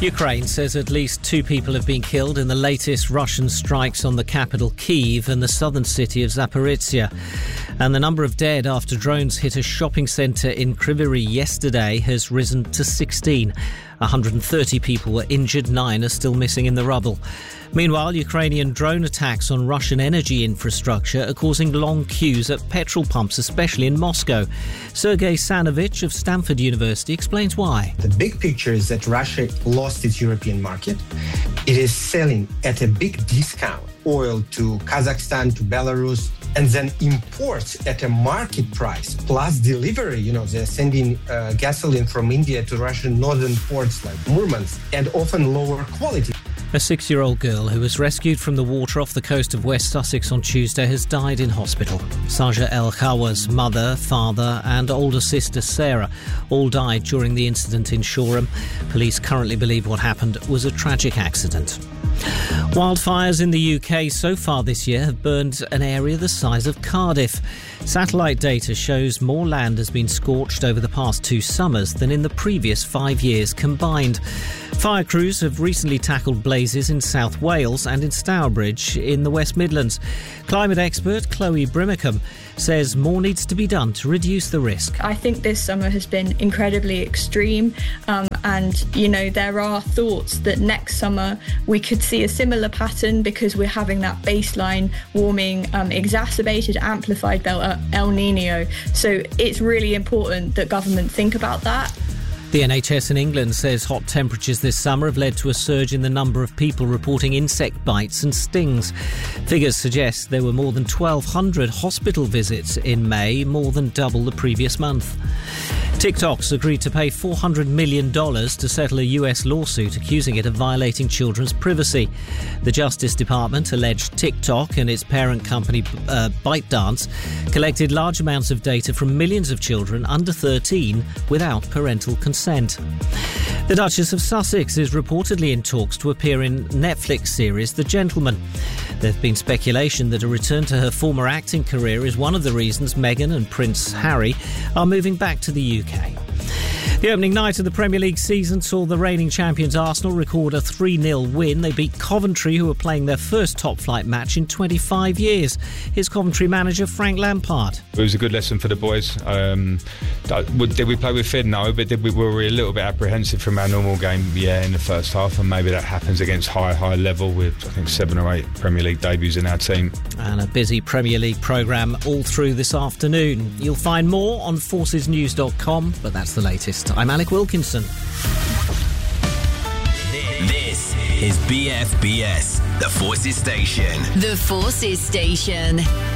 Ukraine says at least 2 people have been killed in the latest Russian strikes on the capital Kyiv and the southern city of Zaporizhzhia. And the number of dead after drones hit a shopping centre in Kryvyi yesterday has risen to 16. 130 people were injured, 9 are still missing in the rubble. Meanwhile, Ukrainian drone attacks on Russian energy infrastructure are causing long queues at petrol pumps, especially in Moscow. Sergei Sanovich of Stanford University explains why. The big picture is that Russia lost its European market. It is selling at a big discount oil to Kazakhstan, to Belarus, and then imports at a market price, plus delivery. They're sending gasoline from India to Russian northern ports like Murmansk, and often lower quality. A 6-year-old girl who was rescued from the water off the coast of West Sussex on Tuesday has died in hospital. Saja El Khawa's mother, father and older sister Sarah all died during the incident in Shoreham. Police currently believe what happened was a tragic accident. Wildfires in the UK so far this year have burned an area the size of Cardiff. Satellite data shows more land has been scorched over the past 2 summers than in the previous 5 years combined. Fire crews have recently tackled blazes in South Wales and in Stourbridge in the West Midlands. Climate expert Chloe Brimacombe says more needs to be done to reduce the risk. I think this summer has been incredibly extreme and there are thoughts that next summer we could see a similar pattern because we're having that baseline warming exacerbated, amplified by El Nino. So it's really important that government think about that. The NHS in England says hot temperatures this summer have led to a surge in the number of people reporting insect bites and stings. Figures suggest there were more than 1,200 hospital visits in May, more than double the previous month. TikTok's agreed to pay $400 million to settle a US lawsuit accusing it of violating children's privacy. The Justice Department alleged TikTok and its parent company ByteDance collected large amounts of data from millions of children under 13 without parental consent. The Duchess of Sussex is reportedly in talks to appear in Netflix series The Gentleman. There have been speculation that a return to her former acting career is one of the reasons Meghan and Prince Harry are moving back to the UK. The opening night of the Premier League season saw the reigning champions Arsenal record a 3-0 win. They beat Coventry, who were playing their first top-flight match in 25 years. Here's Coventry manager Frank Lampard. It was a good lesson for the boys. Did we play with fear? No, but were we a little bit apprehensive from our normal game? Yeah, in the first half, and maybe that happens against high level with, I think, 7 or 8 Premier League debuts in our team. And a busy Premier League programme all through this afternoon. You'll find more on forcesnews.com, but that's the latest. I'm Alec Wilkinson. This is BFBS, the Forces Station. The Forces Station.